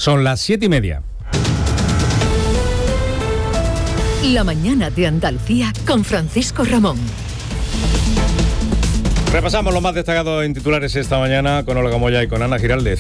Son las 7:30. La mañana de Andalucía con Francisco Ramón. Repasamos lo más destacado en titulares esta mañana con Olga Moya y con Ana Giraldez.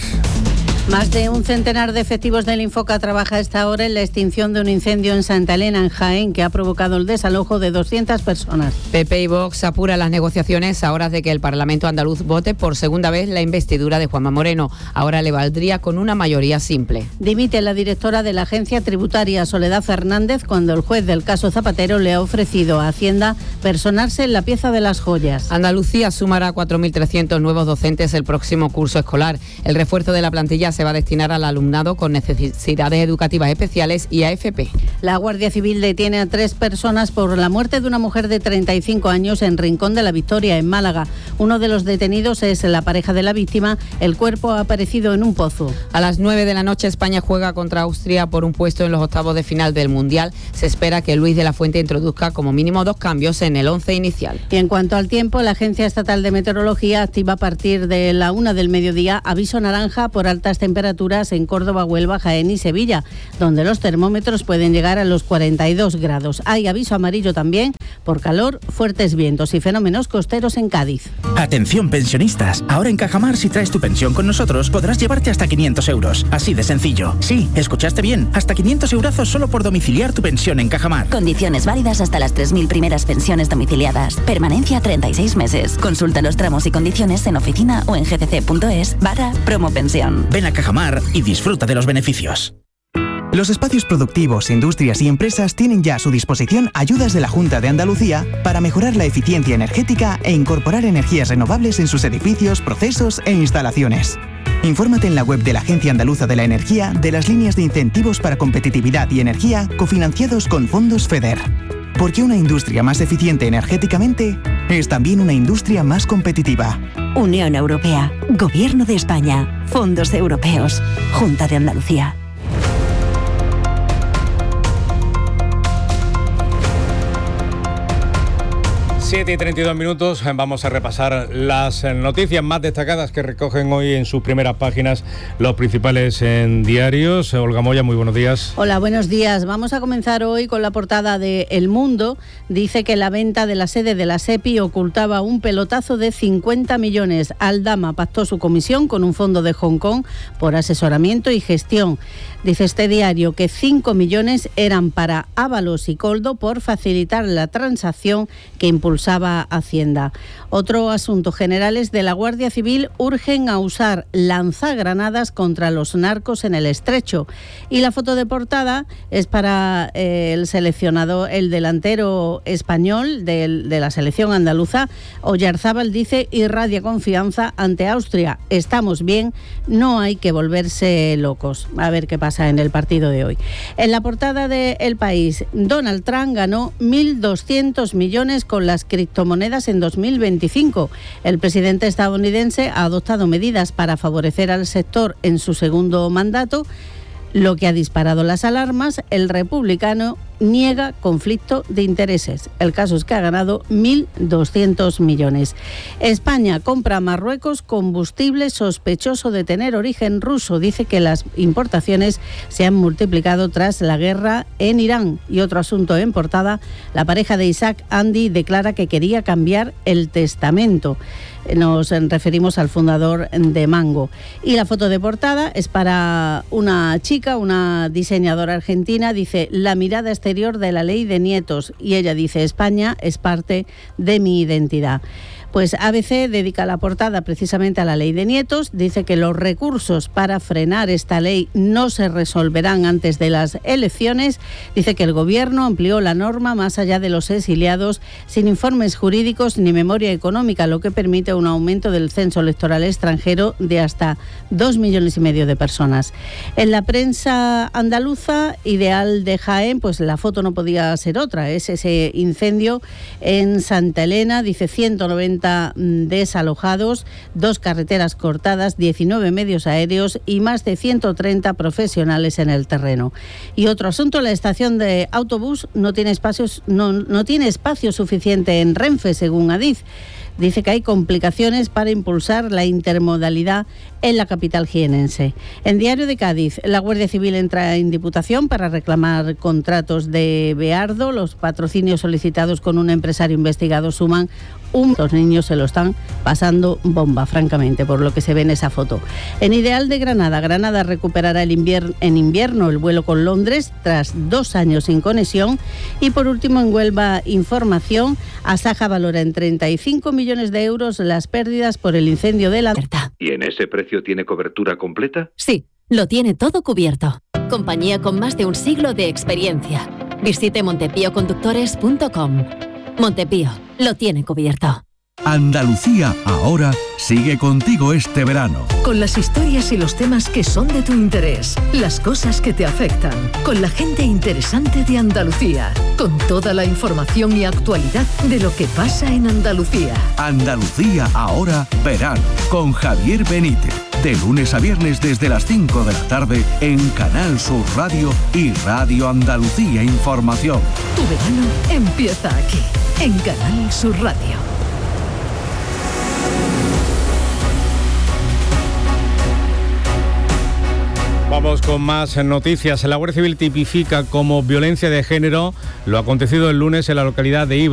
Más de un centenar de efectivos del Infoca trabaja a esta hora en la extinción de un incendio en Santa Elena, en Jaén, que ha provocado el desalojo de 200 personas. PP y Vox apuran las negociaciones a horas de que el Parlamento andaluz vote por segunda vez la investidura de Juanma Moreno. Ahora le valdría con una mayoría simple. Dimite la directora de la Agencia Tributaria, Soledad Fernández, cuando el juez del caso Zapatero le ha ofrecido a Hacienda personarse en la pieza de las joyas. Andalucía sumará 4.300 nuevos docentes el próximo curso escolar. El refuerzo de la plantilla se va a destinar al alumnado con necesidades educativas especiales y AFP. La Guardia Civil detiene a 3 personas por la muerte de una mujer de 35 años en Rincón de la Victoria, en Málaga. Uno de los detenidos es la pareja de la víctima. El cuerpo ha aparecido en un pozo. A las 9 de la noche España juega contra Austria por un puesto en los octavos de final del Mundial. Se espera que Luis de la Fuente introduzca como mínimo 2 cambios en el 11 inicial. Y en cuanto al tiempo, la Agencia Estatal de Meteorología activa a partir de la 1 del mediodía aviso naranja por altas temperaturas en Córdoba, Huelva, Jaén y Sevilla, donde los termómetros pueden llegar a los 42 grados. Hay aviso amarillo también por calor, fuertes vientos y fenómenos costeros en Cádiz. Atención pensionistas, ahora en Cajamar si traes tu pensión con nosotros podrás llevarte hasta 500 euros. Así de sencillo. Sí, escuchaste bien, hasta 500 eurazos solo por domiciliar tu pensión en Cajamar. Condiciones válidas hasta las 3.000 primeras pensiones domiciliadas. Permanencia 36 meses. Consulta los tramos y condiciones en oficina o en gcc.es/promopensión. Ven a Cajamar y disfruta de los beneficios. Los espacios productivos, industrias y empresas tienen ya a su disposición ayudas de la Junta de Andalucía para mejorar la eficiencia energética e incorporar energías renovables en sus edificios, procesos e instalaciones. Infórmate en la web de la Agencia Andaluza de la Energía de las líneas de incentivos para competitividad y energía cofinanciados con fondos FEDER. Porque una industria más eficiente energéticamente es también una industria más competitiva. Unión Europea, Gobierno de España, Fondos Europeos, Junta de Andalucía. y 32 minutos, vamos a repasar las noticias más destacadas que recogen hoy en sus primeras páginas los principales diarios. Olga Moya, muy buenos días. Hola, buenos días. Vamos a comenzar hoy con la portada de El Mundo. Dice que la venta de la sede de la SEPI ocultaba un pelotazo de 50 millones. Aldama pactó su comisión con un fondo de Hong Kong por asesoramiento y gestión. Dice este diario que 5 millones eran para Ábalos y Coldo por facilitar la transacción que impulsaba Hacienda. Otro asunto, generales de la Guardia Civil urgen a usar lanzagranadas contra los narcos en el Estrecho. Y la foto de portada es para el seleccionado, el delantero español de la selección andaluza. Oyarzábal dice: irradia confianza ante Austria. Estamos bien, no hay que volverse locos. A ver qué pasa en el partido de hoy. En la portada de El País, Donald Trump ganó 1.200 millones con las criptomonedas en 2025. El presidente estadounidense ha adoptado medidas para favorecer al sector en su segundo mandato, lo que ha disparado las alarmas. El republicano niega conflicto de intereses. El caso es que ha ganado 1.200 millones. España compra a Marruecos combustible sospechoso de tener origen ruso. Dice que las importaciones se han multiplicado tras la guerra en Irán. Y otro asunto en portada, la pareja de Isaac, Andy, declara que quería cambiar el testamento. Nos referimos al fundador de Mango. Y la foto de portada es para una chica, una diseñadora argentina. Dice: la mirada exterior de la ley de nietos. Y ella dice: España es parte de mi identidad. Pues ABC dedica la portada precisamente a la ley de nietos. Dice que los recursos para frenar esta ley no se resolverán antes de las elecciones. Dice que el Gobierno amplió la norma más allá de los exiliados sin informes jurídicos ni memoria económica, lo que permite un aumento del censo electoral extranjero de hasta 2,5 millones de personas. En la prensa andaluza, Ideal de Jaén, pues la foto no podía ser otra. Es ese incendio en Santa Elena. Dice 190 desalojados, 2 carreteras cortadas, 19 medios aéreos y más de 130 profesionales en el terreno. Y otro asunto, la estación de autobús no tiene espacio suficiente en Renfe, según Adif. dice que hay complicaciones para impulsar la intermodalidad en la capital jienense. En Diario de Cádiz, la Guardia Civil entra en Diputación para reclamar contratos de Beardo. Los patrocinios solicitados con un empresario investigado suman los niños se lo están pasando bomba, francamente, por lo que se ve en esa foto. En Ideal de Granada, Granada recuperará en invierno el vuelo con Londres tras 2 años sin conexión. Y por último, en Huelva Información, Asaja valora en 35 millones de euros las pérdidas por el incendio de la... ¿Y en ese precio tiene cobertura completa? Sí, lo tiene todo cubierto. Compañía con más de un siglo de experiencia. Visite montepíoconductores.com. Montepío lo tiene cubierto. Andalucía Ahora sigue contigo este verano. Con las historias y los temas que son de tu interés, las cosas que te afectan, con la gente interesante de Andalucía, con toda la información y actualidad de lo que pasa en Andalucía. Andalucía Ahora verano, con Javier Benítez. De lunes a viernes desde las 5 de la tarde en Canal Sur Radio y Radio Andalucía Información. Tu verano empieza aquí, en Canal Sur Radio. Vamos con más noticias. La Guardia Civil tipifica como violencia de género lo acontecido el lunes en la localidad de Ibra.